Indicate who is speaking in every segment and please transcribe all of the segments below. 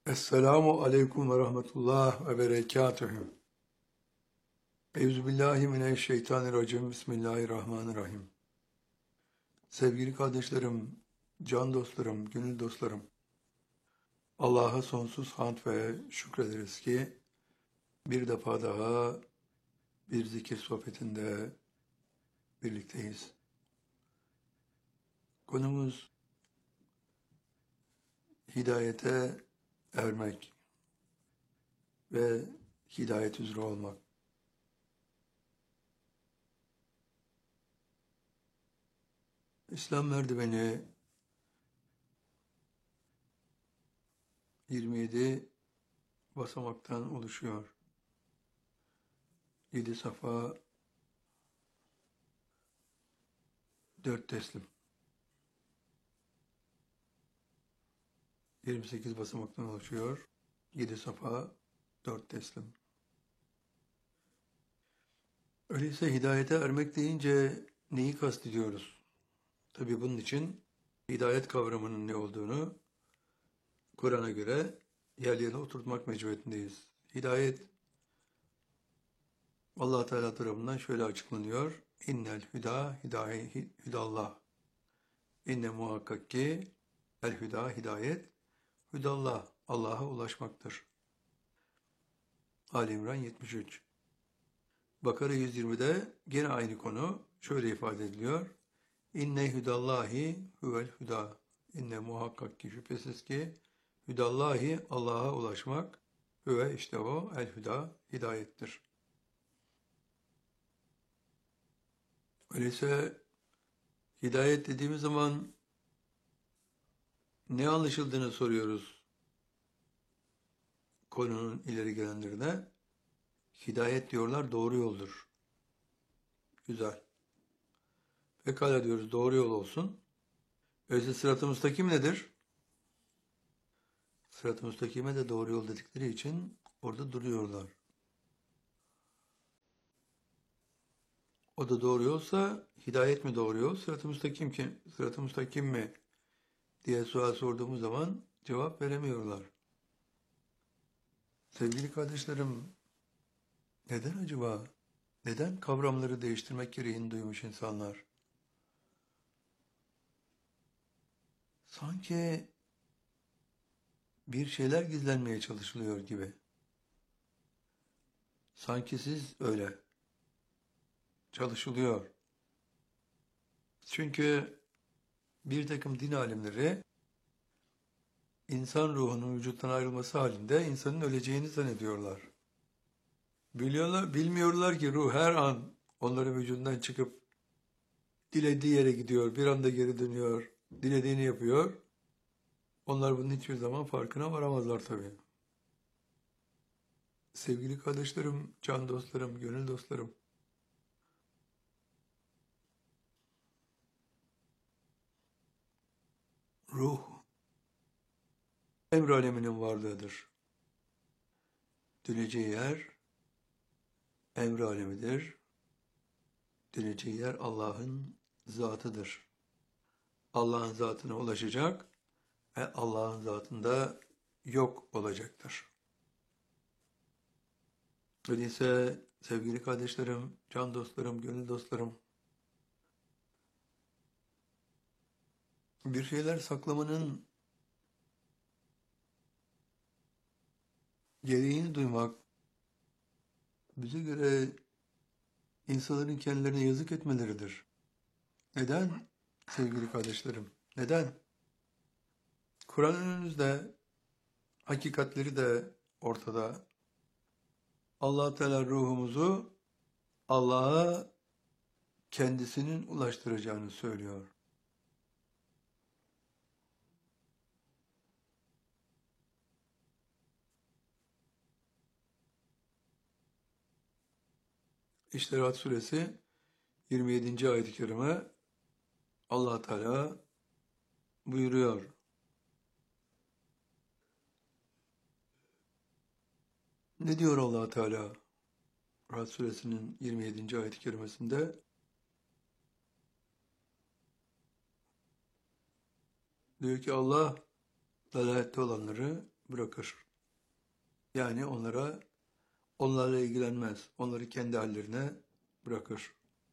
Speaker 1: Esselamu aleyküm ve rahmetullah ve berekatühü. Euzubillahimineşşeytanirracim. Bismillahirrahmanirrahim. Sevgili kardeşlerim, can dostlarım, gönül dostlarım, Allah'a sonsuz hamd ve şükrederiz ki bir defa daha bir zikir sohbetinde birlikteyiz. Konumuz hidayete ermek ve hidayet üzere olmak. İslam merdiveni 27 basamaktan oluşuyor. 7 safa, 4 teslim. 28 basamaktan oluşuyor. 7 safa, 4 teslim. Öyleyse hidayete ermek deyince neyi kastediyoruz? Tabii bunun için hidayet kavramının ne olduğunu Kur'an'a göre yerlerine oturtmak mecburiyetindeyiz. Hidayet Allah Teala tarafından şöyle açıklanıyor. İnnel hüda hüdallah. İnne muhakkak ki el hüda hidayet hüdallah Allah'a ulaşmaktır. Ali İmran 73. Bakara 120'de gene aynı konu şöyle ifade ediliyor. İnne hüdallahi huvel hüda. İnne muhakkak ki şüphesiz ki hüdallahi Allah'a ulaşmak hüve işte o el hüda hidayettir. Öyleyse hidayet dediğimiz zaman ne anlaşıldığını soruyoruz konunun ileri gelenlerine. Hidayet diyorlar doğru yoldur. Güzel. Pekala diyoruz doğru yol olsun. Öyleyse sırat-ı müstakim nedir? Sırat-ı müstakime de doğru yol dedikleri için orada duruyorlar. O da doğru yolsa hidayet mi doğru yol? Sırat-ı müstakim kim? Sırat-ı müstakim mi? Diye sual sorduğumuz zaman cevap veremiyorlar. Sevgili kardeşlerim, neden acaba? Neden kavramları değiştirmek gereğini duymuş insanlar? Sanki bir şeyler gizlenmeye çalışılıyor gibi. Sanki siz öyle çalışılıyor. Çünkü bir takım din alimleri insan ruhunun vücuttan ayrılması halinde insanın öleceğini zannediyorlar. Bilmiyorlar ki ruh her an onların vücudundan çıkıp dilediği yere gidiyor, bir anda geri dönüyor, dilediğini yapıyor. Onlar bunun hiçbir zaman farkına varamazlar tabii. Sevgili kardeşlerim, can dostlarım, gönül dostlarım. Ruh, emr aleminin varlığıdır. Döneceği yer, emr alemidir. Döneceği yer Allah'ın zatıdır. Allah'ın zatına ulaşacak ve Allah'ın zatında yok olacaktır. Öyleyse sevgili kardeşlerim, can dostlarım, gönül dostlarım, bir şeyler saklamanın gereğini duymak, bize göre insanların kendilerine yazık etmeleridir. Neden sevgili kardeşlerim? Neden? Kur'an önünüzde, hakikatleri de ortada. Allah Teala ruhumuzu Allah'a kendisinin ulaştıracağını söylüyor. İşte Ra'd suresi 27. ayet-i kerime Allah Teala buyuruyor. Ne diyor Allah Teala? Ra'd suresinin 27. ayet-i kerimesinde diyor ki Allah dalalette olanları bırakır. Yani onlarla ilgilenmez. Onları kendi hallerine bırakır.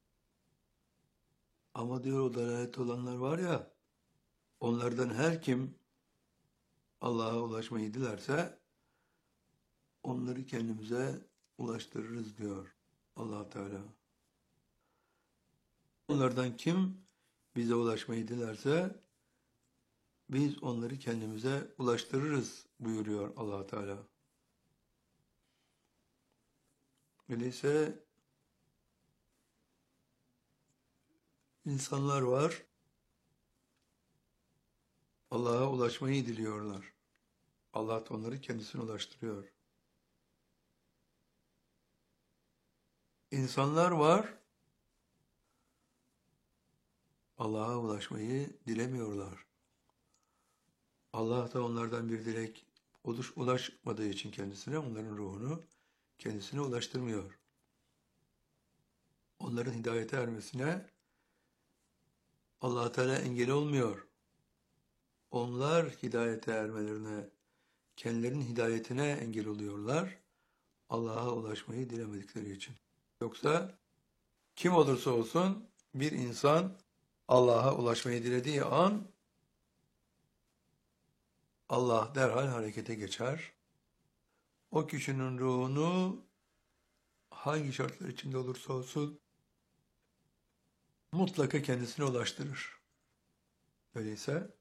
Speaker 1: Ama diyor o dalalet olanlar var ya, onlardan her kim Allah'a ulaşmayı dilerse onları kendimize ulaştırırız diyor Allah Teala. Onlardan kim bize ulaşmayı dilerse biz onları kendimize ulaştırırız buyuruyor Allah Teala. Öyleyse insanlar var, Allah'a ulaşmayı diliyorlar. Allah da onları kendisine ulaştırıyor. İnsanlar var, Allah'a ulaşmayı dilemiyorlar. Allah da onlardan bir dilek ulaşmadığı için kendisine, onların ruhunu kendisine ulaştırmıyor. Onların hidayete ermesine Allah Teala engel olmuyor. Onlar hidayete ermelerine, kendilerinin hidayetine engel oluyorlar. Allah'a ulaşmayı dilemedikleri için. Yoksa kim olursa olsun bir insan Allah'a ulaşmayı dilediği an Allah derhal harekete geçer. O kişinin ruhunu hangi şartlar içinde olursa olsun mutlaka kendisine ulaştırır. Öyleyse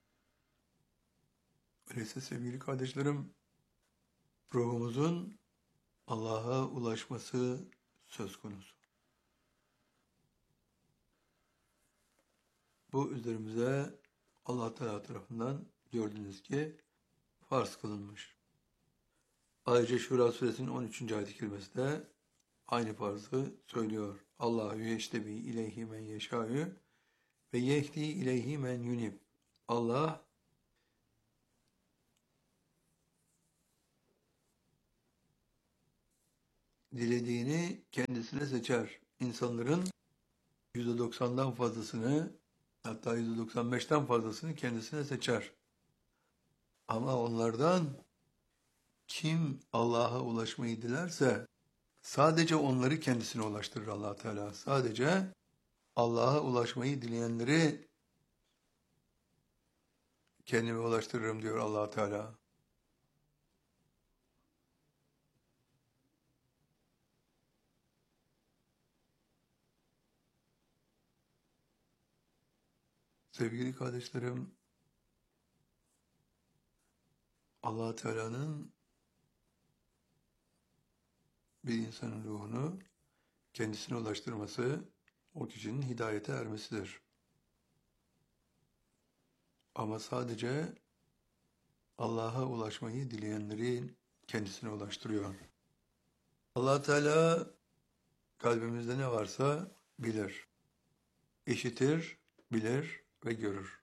Speaker 1: sevgili kardeşlerim, ruhumuzun Allah'a ulaşması söz konusu. Bu üzerimize Allah Teala tarafından gördüğünüz ki farz kılınmış. Ayrıca Şura suresinin 13. ayet-i kerimesinde aynı farzı söylüyor. Allahu yeştebi ileyhi men yeşâ'ü ve yehdi ileyhi men yunib. Allah dilediğini kendisine seçer. İnsanların %90'dan fazlasını, hatta %95'ten fazlasını kendisine seçer. Ama onlardan kim Allah'a ulaşmayı dilerse sadece onları kendisine ulaştırır Allah Teala. Sadece Allah'a ulaşmayı dileyenleri kendime ulaştırırım diyor Allah Teala. Sevgili kardeşlerim, Allah Teala'nın bir insanın ruhunu kendisine ulaştırması o kişinin hidayete ermesidir. Ama sadece Allah'a ulaşmayı dileyenleri kendisine ulaştırıyor. Allah Teala kalbimizde ne varsa bilir, işitir, bilir ve görür.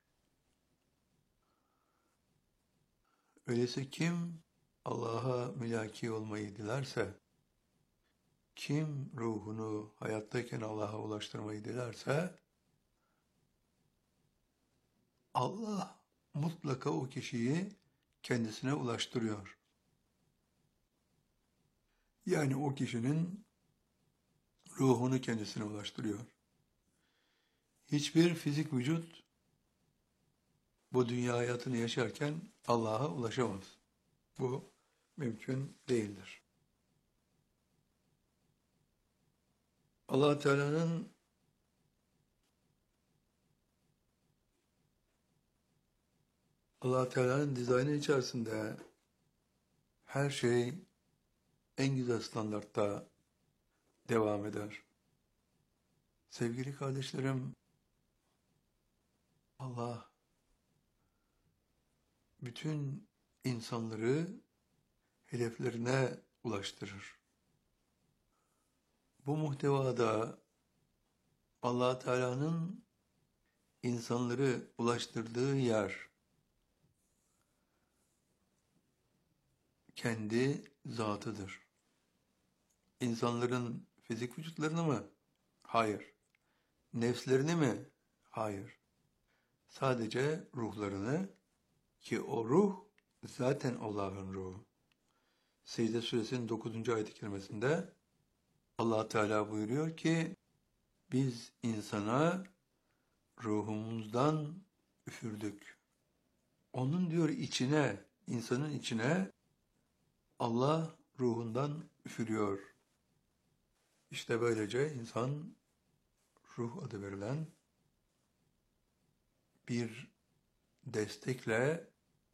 Speaker 1: Öyleyse kim Allah'a mülaki olmayı dilerse, kim ruhunu hayattayken Allah'a ulaştırmayı dilerse, Allah mutlaka o kişiyi kendisine ulaştırıyor. Yani o kişinin ruhunu kendisine ulaştırıyor. Hiçbir fizik vücut bu dünya hayatını yaşarken Allah'a ulaşamaz. Bu mümkün değildir. Allah Teala'nın dizaynı içerisinde her şey en güzel standartta devam eder. Sevgili kardeşlerim, Allah bütün insanları hedeflerine ulaştırır. Bu muhtevada Allah Teala'nın insanları ulaştırdığı yer kendi zatıdır. İnsanların fizik vücutlarını mı? Hayır. Nefslerini mi? Hayır. Sadece ruhlarını, ki o ruh zaten Allah'ın ruhu. Secde Suresinin 9. ayet-i kerimesinde Allah Teala buyuruyor ki biz insana ruhumuzdan üfürdük. Onun diyor içine, insanın içine Allah ruhundan üfürüyor. İşte böylece insan ruh adı verilen bir destekle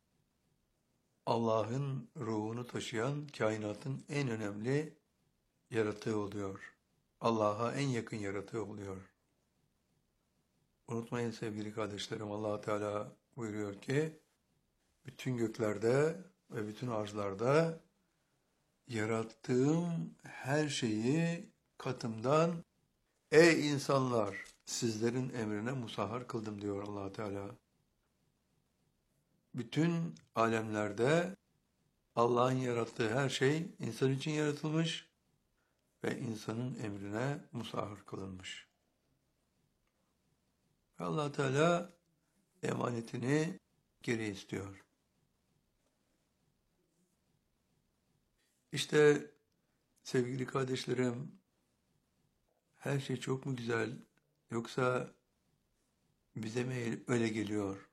Speaker 1: Allah'ın ruhunu taşıyan kainatın en önemli yaratığı oluyor. Allah'a en yakın yaratığı oluyor. Unutmayın sevgili kardeşlerim, Allah Teala buyuruyor ki bütün göklerde ve bütün arzlarda yarattığım her şeyi katımdan ey insanlar sizlerin emrine musahhar kıldım diyor Allah Teala. Bütün alemlerde Allah'ın yarattığı her şey insan için yaratılmış ve insanın emrine musahhar kılınmış. Allah Teala emanetini geri istiyor. İşte sevgili kardeşlerim, her şey çok mu güzel yoksa bize mi öyle geliyor?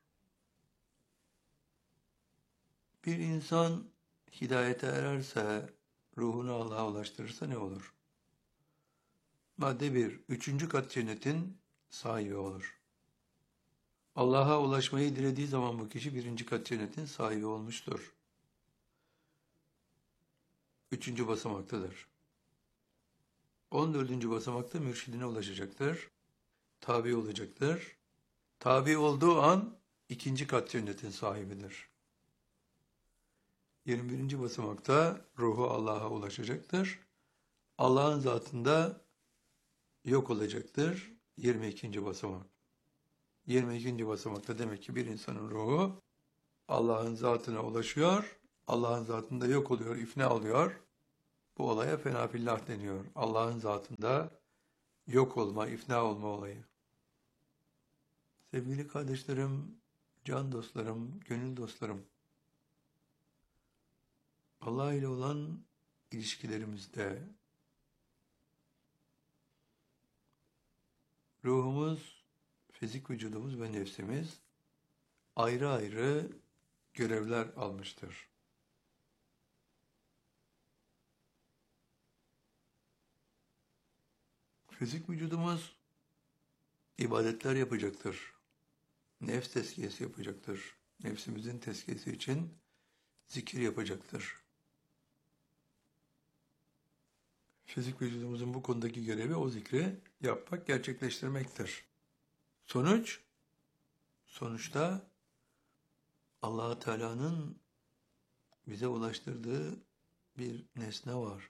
Speaker 1: Bir insan hidayete ererse, ruhunu Allah'a ulaştırırsa ne olur? Madde 1. 3. kat cennetin sahibi olur. Allah'a ulaşmayı dilediği zaman bu kişi 1. kat cennetin sahibi olmuştur. 3. basamaktadır. 14. basamakta mürşidine ulaşacaktır. Tabi olacaktır. Tabi olduğu an 2. kat cennetin sahibidir. 21. basamakta ruhu Allah'a ulaşacaktır. Allah'ın zatında yok olacaktır. 22. basamak. 22. basamakta demek ki bir insanın ruhu Allah'ın zatına ulaşıyor. Allah'ın zatında yok oluyor, ifna oluyor. Bu olaya fenafillah deniyor. Allah'ın zatında yok olma, ifna olma olayı. Sevgili kardeşlerim, can dostlarım, gönül dostlarım, Allah ile olan ilişkilerimizde ruhumuz, fizik vücudumuz ve nefsimiz ayrı ayrı görevler almıştır. Fizik vücudumuz ibadetler yapacaktır. Nefs tezkiyesi yapacaktır. Nefsimizin tezkiyesi için zikir yapacaktır. Fizik vücudumuzun bu konudaki görevi o zikri yapmak, gerçekleştirmektir. Sonuçta Allah Teala'nın bize ulaştırdığı bir nesne var.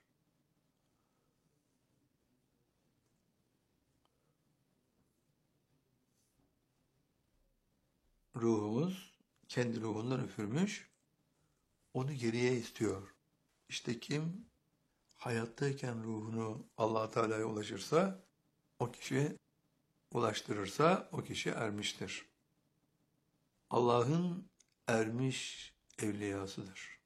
Speaker 1: Ruhumuz kendi ruhundan üfürmüş, onu geriye istiyor. İşte kim hayattayken ruhunu Allah Teala'ya ulaşırsa, o kişi ulaştırırsa o kişi ermiştir. Allah'ın ermiş evliyasıdır.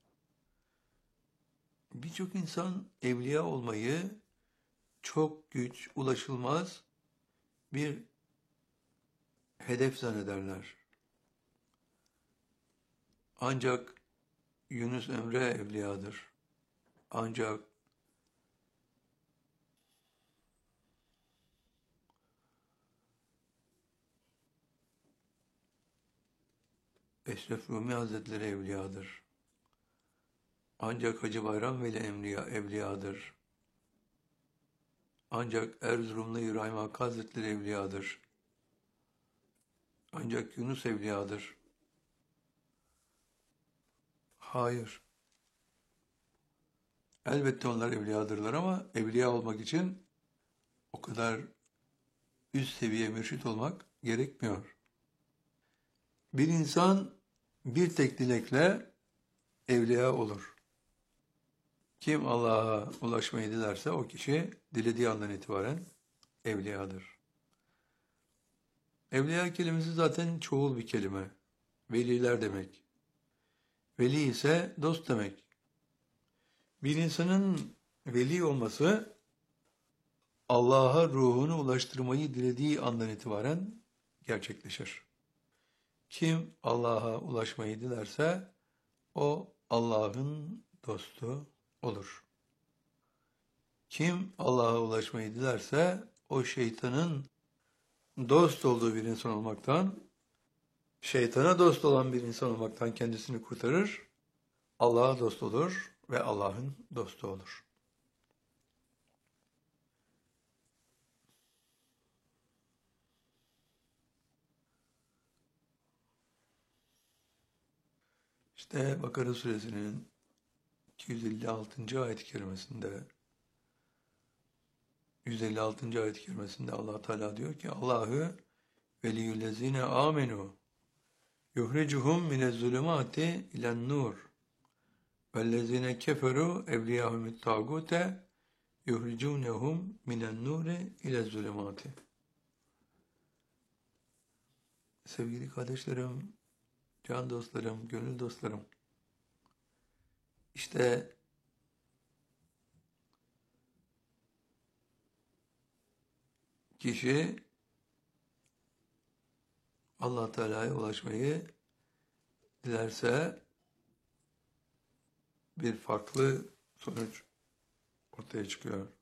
Speaker 1: Birçok insan evliya olmayı çok güç, ulaşılmaz bir hedef zannederler. Ancak Yunus Emre evliyadır. Ancak Eşref Rumi Hazretleri evliyadır. Ancak Hacı Bayram Veli evliyadır. Ancak Erzurumlu İbrahim Hakkı Hazretleri evliyadır. Ancak Yunus evliyadır. Hayır. Elbette onlar evliyadırlar ama evliya olmak için o kadar üst seviye mürşit olmak gerekmiyor. Bir insan bir tek dilekle evliya olur. Kim Allah'a ulaşmayı dilerse o kişi dilediği andan itibaren evliyadır. Evliya kelimesi zaten çoğul bir kelime. Veliler demek. Veli ise dost demek. Bir insanın veli olması Allah'a ruhunu ulaştırmayı dilediği andan itibaren gerçekleşir. Kim Allah'a ulaşmayı dilerse o Allah'ın dostu olur. Kim Allah'a ulaşmayı dilerse o şeytanın dost olduğu bir insan olmaktan, şeytana dost olan bir insan olmaktan kendisini kurtarır, Allah'a dost olur ve Allah'ın dostu olur. İşte Bakara suresinin 256. ayet-i kerimesinde 156. ayet-i kerimesinde Allah Teala diyor ki Allahü veliyyüllezine amenu yuhricuhum minezzulumati ilen-nur vellezine keferu evliyahumut tağute yuhricunhum minen-nuri ilezzulumati. Sevgili kardeşlerim, can dostlarım, gönül dostlarım, işte kişi Allah Teala'ya ulaşmayı dilerse bir farklı sonuç ortaya çıkıyor.